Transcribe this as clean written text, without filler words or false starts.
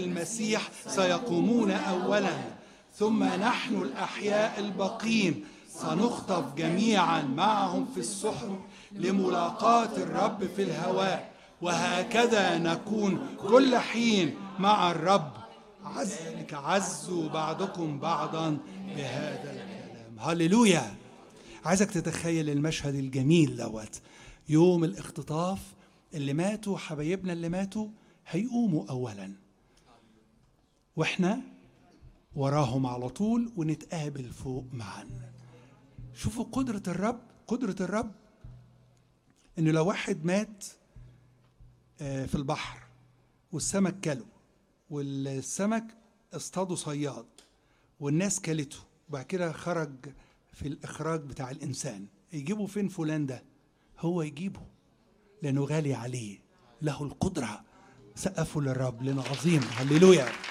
المسيح سيقومون أولا، ثم نحن الأحياء الباقين سنخطف جميعا معهم في السحب لملاقاة الرب في الهواء، وهكذا نكون كل حين مع الرب. عزوا بعضكم بعضا بهذا الكلام. هللويا. عايزك تتخيل المشهد الجميل دوت، يوم الاختطاف اللي ماتوا حبايبنا اللي ماتوا هيقوموا أولا، واحنا وراهم على طول ونتقابل فوق معا. شوفوا قدرة الرب، قدرة الرب انه لو واحد مات في البحر والسمك كله، والسمك اصطادوا صياد والناس كلته، وبعد كده خرج في الإخراج بتاع الإنسان، يجيبوا فين فلان ده؟ هو يجيبه لأنه غالي عليه، له القدرة. سقفوا للرب لنا عظيم. هللويا.